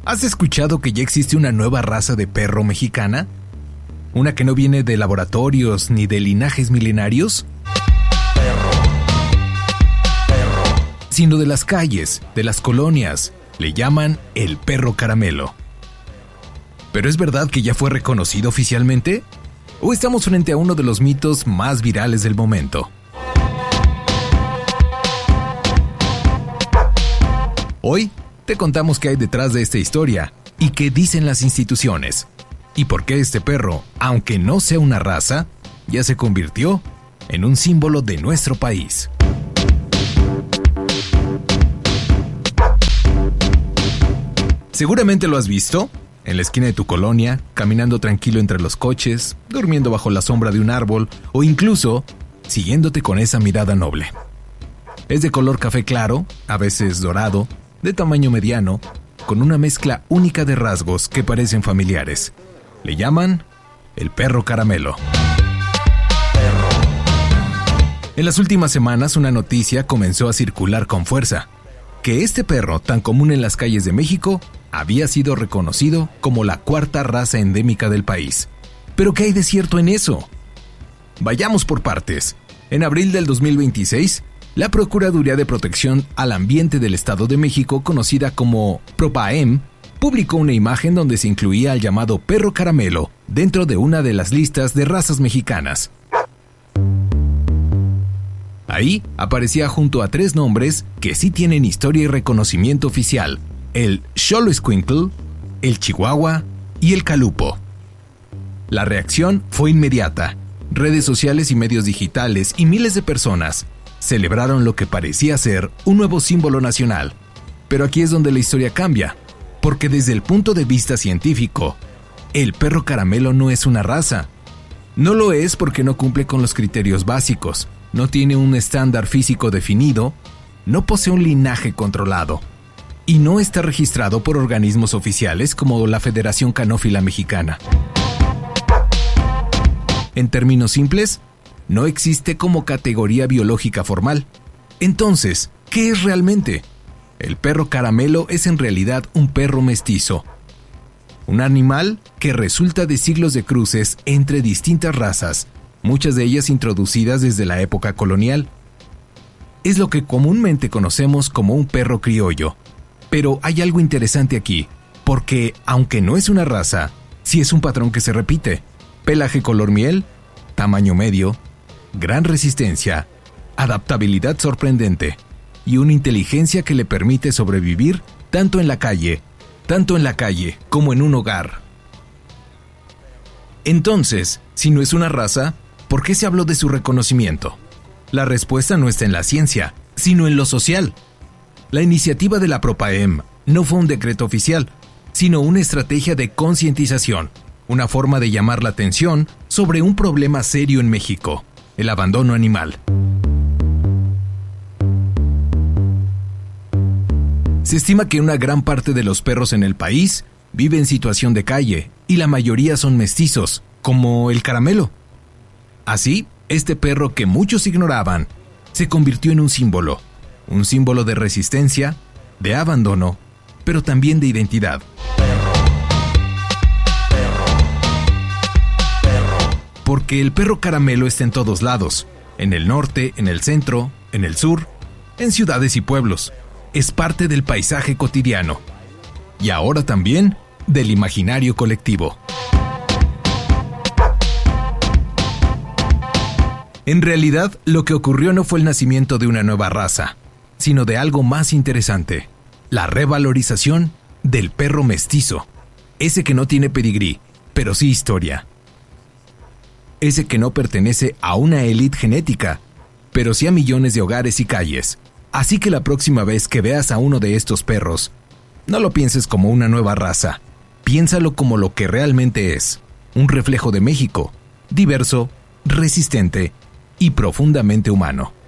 ¿Has escuchado que ya existe una nueva raza de perro mexicana? ¿Una que no viene de laboratorios ni de linajes milenarios? Sino de las calles, de las colonias. Le llaman el perro caramelo. ¿Pero es verdad que ya fue reconocido oficialmente? ¿O estamos frente a uno de los mitos más virales del momento? Hoy te contamos qué hay detrás de esta historia y qué dicen las instituciones. Y por qué este perro, aunque no sea una raza, ya se convirtió en un símbolo de nuestro país. Seguramente lo has visto en la esquina de tu colonia, caminando tranquilo entre los coches, durmiendo bajo la sombra de un árbol o incluso siguiéndote con esa mirada noble. Es de color café claro, a veces dorado, de tamaño mediano, con una mezcla única de rasgos que parecen familiares. Le llaman el perro caramelo. En las últimas semanas una noticia comenzó a circular con fuerza, que este perro tan común en las calles de México había sido reconocido como la cuarta raza endémica del país. ¿Pero qué hay de cierto en eso? Vayamos por partes. En abril del 2026, la Procuraduría de Protección al Ambiente del Estado de México, conocida como PROPAEM, publicó una imagen donde se incluía al llamado perro caramelo dentro de una de las listas de razas mexicanas. Ahí aparecía junto a 3 nombres que sí tienen historia y reconocimiento oficial: el Xoloitzcuintli, el Chihuahua y el Calupo. La reacción fue inmediata. Redes sociales y medios digitales y miles de personas celebraron lo que parecía ser un nuevo símbolo nacional. Pero aquí es donde la historia cambia, porque desde el punto de vista científico, el perro caramelo no es una raza. No lo es porque no cumple con los criterios básicos, no tiene un estándar físico definido, no posee un linaje controlado y no está registrado por organismos oficiales como la Federación Canófila Mexicana. En términos simples, no existe como categoría biológica formal. Entonces, ¿qué es realmente? El perro caramelo es en realidad un perro mestizo. Un animal que resulta de siglos de cruces entre distintas razas, muchas de ellas introducidas desde la época colonial. Es lo que comúnmente conocemos como un perro criollo. Pero hay algo interesante aquí, porque aunque no es una raza, sí es un patrón que se repite. Pelaje color miel, tamaño medio, gran resistencia, adaptabilidad sorprendente y una inteligencia que le permite sobrevivir tanto en la calle como en un hogar. Entonces, si no es una raza, ¿por qué se habló de su reconocimiento? La respuesta no está en la ciencia, sino en lo social. La iniciativa de la PROPAEM no fue un decreto oficial, sino una estrategia de concientización, una forma de llamar la atención sobre un problema serio en México: el abandono animal. Se estima que una gran parte de los perros en el país vive en situación de calle y la mayoría son mestizos, como el caramelo. Así, este perro que muchos ignoraban se convirtió en un símbolo de resistencia, de abandono, pero también de identidad. Porque el perro caramelo está en todos lados, en el norte, en el centro, en el sur, en ciudades y pueblos. Es parte del paisaje cotidiano y ahora también del imaginario colectivo. En realidad, lo que ocurrió no fue el nacimiento de una nueva raza, sino de algo más interesante: la revalorización del perro mestizo, ese que no tiene pedigrí, pero sí historia. Ese que no pertenece a una élite genética, pero sí a millones de hogares y calles. Así que la próxima vez que veas a uno de estos perros, no lo pienses como una nueva raza, piénsalo como lo que realmente es: un reflejo de México, diverso, resistente y profundamente humano.